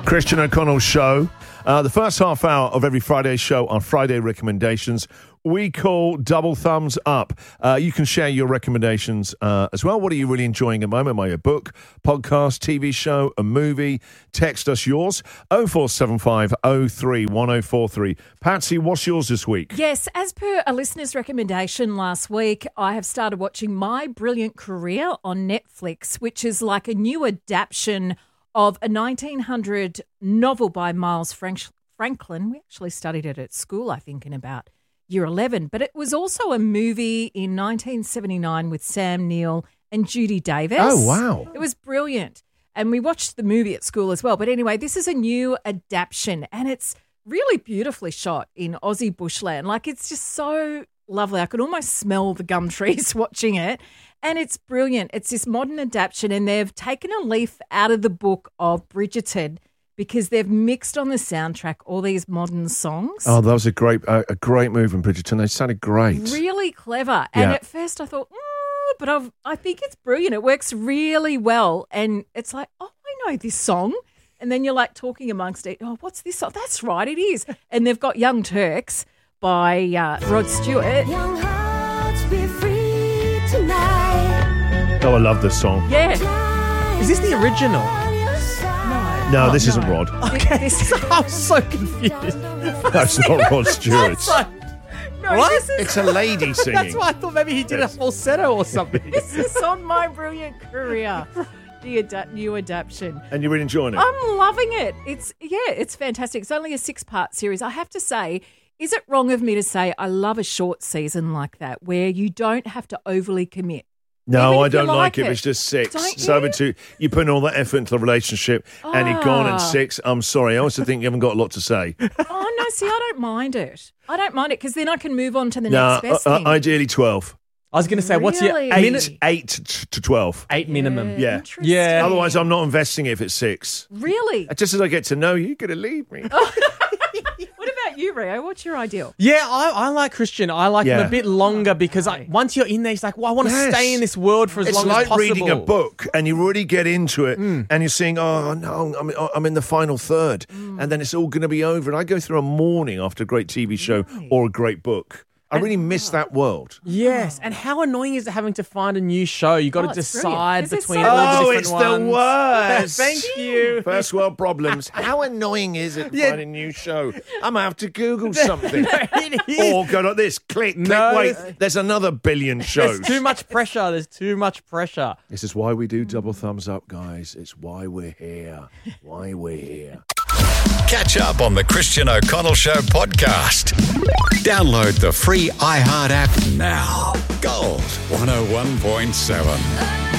Christian O'Connell Show. The first half hour of every Friday show are Friday recommendations. We call Double Thumbs Up. You can share your recommendations as well. What are you really enjoying at the moment? A book, podcast, TV show, a movie? Text us yours. 0475 03 1043. Patsy, what's yours this week? Yes, as per a listener's recommendation last week, I have started watching My Brilliant Career on Netflix, which is like a new adaptation of a 1900 novel by Miles Franklin. We actually studied it at school, I think, in about year 11. But it was also a movie in 1979 with Sam Neill and Judy Davis. Oh, wow. It was brilliant. And we watched the movie at school as well. But anyway, this is a new adaptation and it's really beautifully shot in Aussie bushland. Like, it's just so lovely. I could almost smell the gum trees watching it. And it's brilliant. It's this modern adaptation and they've taken a leaf out of the book of Bridgerton because they've mixed on the soundtrack all these modern songs. Oh, that was a great move in Bridgerton. They sounded great. Really clever. And at first I thought, but I think it's brilliant. It works really well. And it's like, oh, I know this song. And then you're like talking amongst it. Oh, what's this song? That's right, it is. And they've got Young Turks by Rod Stewart. Young hearts be free tonight. Oh, I love this song. Yeah. Is this the original? No, this isn't Rod. Okay, I'm so confused. That's not Rod Stewart. What? It's a lady singing. That's why I thought maybe he did a falsetto or something. This is on My Brilliant Career, the new adaptation. And you're really enjoying it? I'm loving it. It's fantastic. It's only a 6-part series. I have to say, is it wrong of me to say I love a short season like that where you don't have to overly commit? No, I Even if you don't like it. it. It's just 6. Don't So you? you put in all that effort into the relationship and you're gone at 6. I'm sorry. I also think you haven't got a lot to say. Oh, no, see, I don't mind it. I don't mind it because then I can move on to the next best thing. Ideally 12. I was going to say, what's your Really? 8 to 12. 8 minimum? Yeah. Interesting. Yeah. Otherwise, I'm not investing it if it's 6. Really? Just as I get to know you, you're going to leave me. What about you, Rio? What's your ideal? Yeah, I like Christian. I like them a bit longer because once you're in there, it's like, well, I want to stay in this world for as long as possible. It's like reading a book and you really get into it and you're seeing, oh, no, I'm in the final third and then it's all going to be over. And I go through a morning after a great TV show or a great book. I really miss that world. Yes, and how annoying is it having to find a new show? You got to it's decide brilliant. 'Cause between there's so all the Oh, different it's ones. the worst. Thank you. First world problems. How annoying is it to find a new show? I'm going to have to Google something. It is. Or go like this. Click, No. wait. There's another billion shows. There's too much pressure. There's too much pressure. This is why we do Double Thumbs Up, guys. It's why we're here. Why we're here. Catch up on the Christian O'Connell Show podcast. Download the free iHeart app now. Gold 101.7.